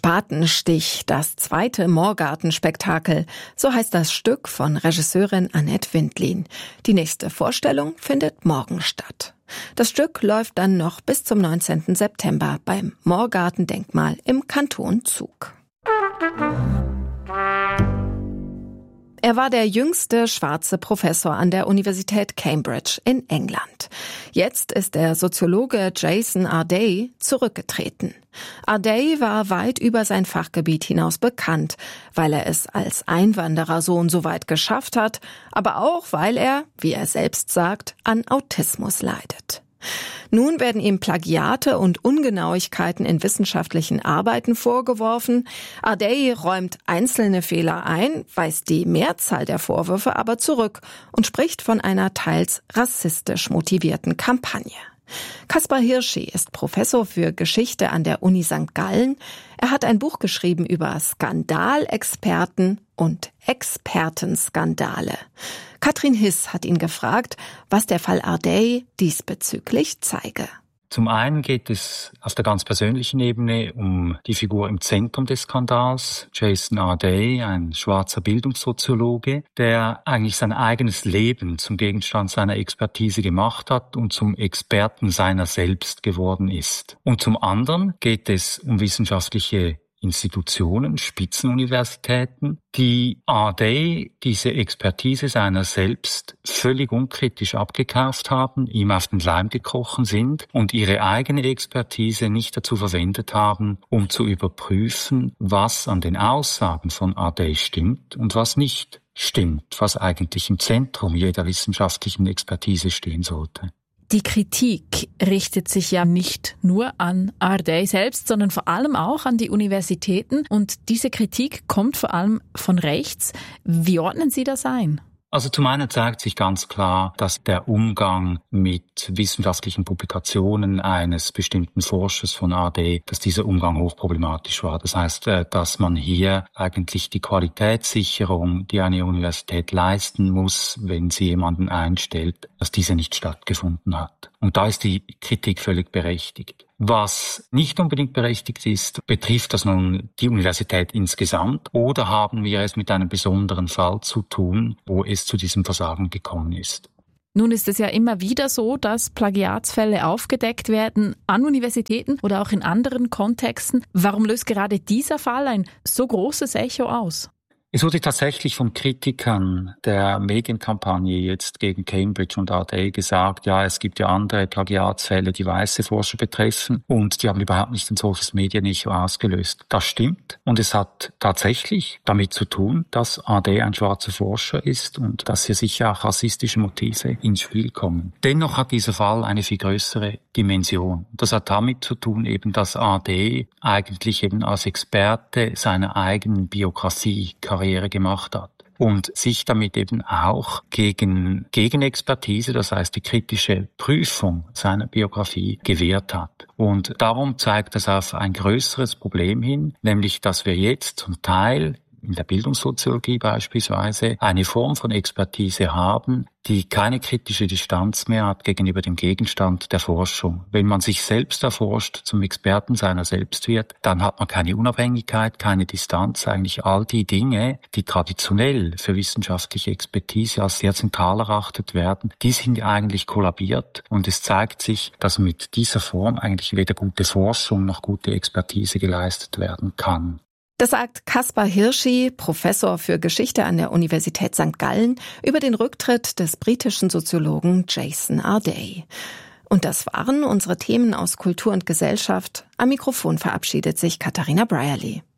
Spatenstich, das zweite Moorgarten-Spektakel. So heißt das Stück von Regisseurin Annette Windlin. Die nächste Vorstellung findet morgen statt. Das Stück läuft dann noch bis zum 19. September beim Moorgarten-Denkmal im Kanton Zug. Er war der jüngste schwarze Professor an der Universität Cambridge in England. Jetzt ist der Soziologe Jason Arday zurückgetreten. Arday war weit über sein Fachgebiet hinaus bekannt, weil er es als Einwanderersohn so weit geschafft hat, aber auch, weil er, wie er selbst sagt, an Autismus leidet. Nun werden ihm Plagiate und Ungenauigkeiten in wissenschaftlichen Arbeiten vorgeworfen. Arday räumt einzelne Fehler ein, weist die Mehrzahl der Vorwürfe aber zurück und spricht von einer teils rassistisch motivierten Kampagne. Kaspar Hirschi ist Professor für Geschichte an der Uni St. Gallen. Er hat ein Buch geschrieben über Skandalexperten und Expertenskandale. Katrin Hiss hat ihn gefragt, was der Fall Arday diesbezüglich zeige. Zum einen geht es auf der ganz persönlichen Ebene um die Figur im Zentrum des Skandals, Jason Arday, ein schwarzer Bildungssoziologe, der eigentlich sein eigenes Leben zum Gegenstand seiner Expertise gemacht hat und zum Experten seiner selbst geworden ist. Und zum anderen geht es um wissenschaftliche Institutionen, Spitzenuniversitäten, die Arday diese Expertise seiner selbst völlig unkritisch abgekauft haben, ihm auf den Leim gekrochen sind und ihre eigene Expertise nicht dazu verwendet haben, um zu überprüfen, was an den Aussagen von Arday stimmt und was nicht stimmt, was eigentlich im Zentrum jeder wissenschaftlichen Expertise stehen sollte. Die Kritik richtet sich ja nicht nur an Arday selbst, sondern vor allem auch an die Universitäten. Und diese Kritik kommt vor allem von rechts. Wie ordnen Sie das ein? Also zum einen zeigt sich ganz klar, dass der Umgang mit wissenschaftlichen Publikationen eines bestimmten Forschers von Arday, dass dieser Umgang hochproblematisch war. Das heißt, dass man hier eigentlich die Qualitätssicherung, die eine Universität leisten muss, wenn sie jemanden einstellt, dass diese nicht stattgefunden hat. Und da ist die Kritik völlig berechtigt. Was nicht unbedingt berechtigt ist, betrifft das nun die Universität insgesamt oder haben wir es mit einem besonderen Fall zu tun, wo es zu diesem Versagen gekommen ist? Nun ist es ja immer wieder so, dass Plagiatsfälle aufgedeckt werden an Universitäten oder auch in anderen Kontexten. Warum löst gerade dieser Fall ein so großes Echo aus? Es wurde tatsächlich von Kritikern der Medienkampagne jetzt gegen Cambridge und Arday gesagt, ja, es gibt ja andere Plagiatsfälle, die weiße Forscher betreffen und die haben überhaupt nicht ein solches Medienecho ausgelöst. Das stimmt und es hat tatsächlich damit zu tun, dass Arday ein schwarzer Forscher ist und dass hier sicher auch rassistische Motive ins Spiel kommen. Dennoch hat dieser Fall eine viel größere Dimension. Das hat damit zu tun eben, dass Arday eigentlich eben als Experte seiner eigenen Biografie Karriere gemacht hat und sich damit eben auch gegen Expertise, das heißt die kritische Prüfung seiner Biografie, gewehrt hat. Und darum zeigt das auf ein größeres Problem hin, nämlich dass wir jetzt zum Teil in der Bildungssoziologie beispielsweise eine Form von Expertise haben, die keine kritische Distanz mehr hat gegenüber dem Gegenstand der Forschung. Wenn man sich selbst erforscht, zum Experten seiner selbst wird, dann hat man keine Unabhängigkeit, keine Distanz. Eigentlich all die Dinge, die traditionell für wissenschaftliche Expertise als sehr zentral erachtet werden, die sind eigentlich kollabiert. Und es zeigt sich, dass mit dieser Form eigentlich weder gute Forschung noch gute Expertise geleistet werden kann. Das sagt Kaspar Hirschi, Professor für Geschichte an der Universität St. Gallen, über den Rücktritt des britischen Soziologen Jason Arday. Und das waren unsere Themen aus Kultur und Gesellschaft. Am Mikrofon verabschiedet sich Katharina Brierley.